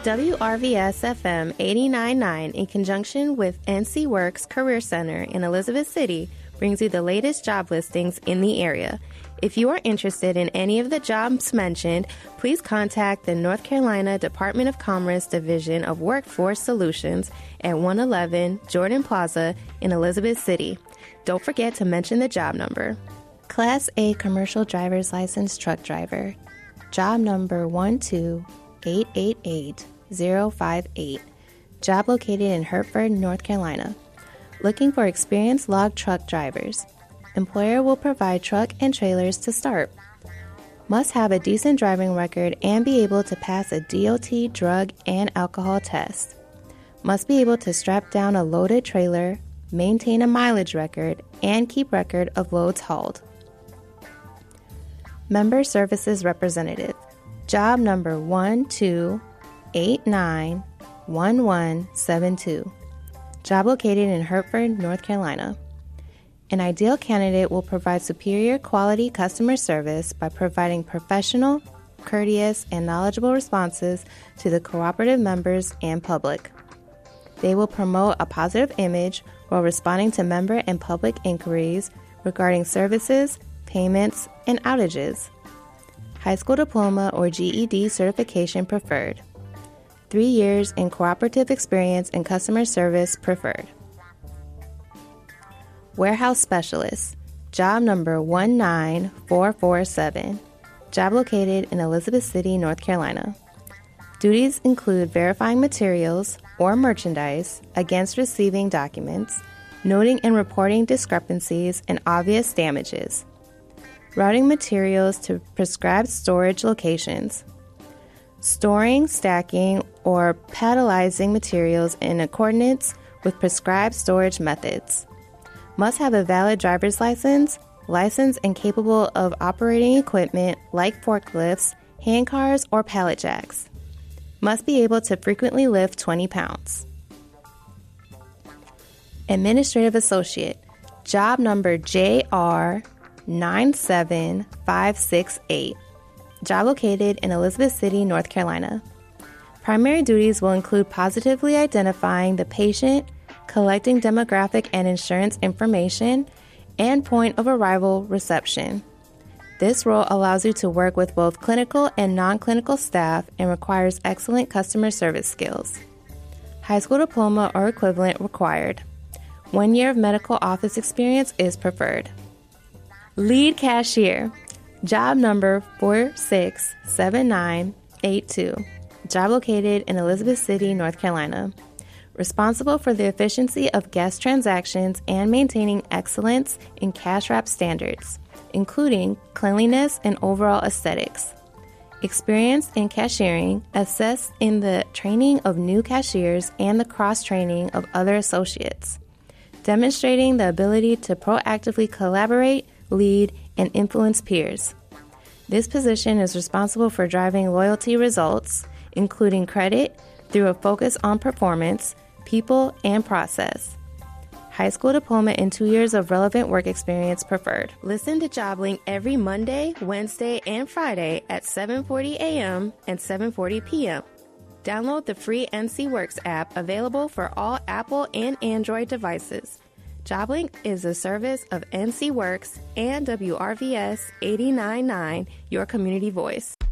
WRVS FM 89.9 in conjunction with NC Works Career Center in Elizabeth City brings you the latest job listings in the area. If you are interested in any of the jobs mentioned, please contact the North Carolina Department of Commerce Division of Workforce Solutions at 111 Jordan Plaza in Elizabeth City. Don't forget to mention the job number. Class A Commercial Driver's License Truck Driver. Job number 12888-058. Job located in Hertford, North Carolina. Looking for experienced log truck drivers. Employer will provide truck and trailers to start. Must have a decent driving record and be able to pass a DOT drug and alcohol test. Must be able to strap down a loaded trailer, maintain a mileage record, and keep record of loads hauled. Member Services Representative. Job number 12891172. Job located in Hertford, North Carolina. An ideal candidate will provide superior quality customer service by providing professional, courteous, and knowledgeable responses to the cooperative members and public. They will promote a positive image while responding to member and public inquiries regarding services, payments, and outages. High school diploma or GED certification preferred. 3 years in cooperative experience in customer service preferred. Warehouse Specialist. Job number 19447. Job located in Elizabeth City, North Carolina. Duties include verifying materials or merchandise against receiving documents, noting and reporting discrepancies and obvious damages, routing materials to prescribed storage locations, storing, stacking, or palletizing materials in accordance with prescribed storage methods. Must have a valid driver's license, licensed and capable of operating equipment like forklifts, hand cars, or pallet jacks. Must be able to frequently lift 20 pounds. Administrative Associate. Job number JR97568. Job located in Elizabeth City, North Carolina. Primary duties will include positively identifying the patient, collecting demographic and insurance information, and point of arrival reception. This role allows you to work with both clinical and non-clinical staff and requires excellent customer service skills. High school diploma or equivalent required. 1 year of medical office experience is preferred. Lead Cashier. Job number 467982. Job located in Elizabeth City, North Carolina. Responsible for the efficiency of guest transactions and maintaining excellence in cash wrap standards, including cleanliness and overall aesthetics. Experience in cashiering, assessed in the training of new cashiers and the cross-training of other associates. Demonstrating the ability to proactively collaborate, lead, and influence peers. This position is responsible for driving loyalty results, including credit, through a focus on performance, people, and process. High school diploma and 2 years of relevant work experience preferred. Listen to JobLink every Monday, Wednesday, and Friday at 7:40 a.m. and 7:40 p.m. Download the free NC Works app available for all Apple and Android devices. JobLink is a service of NC Works and WRVS 89.9, your community voice.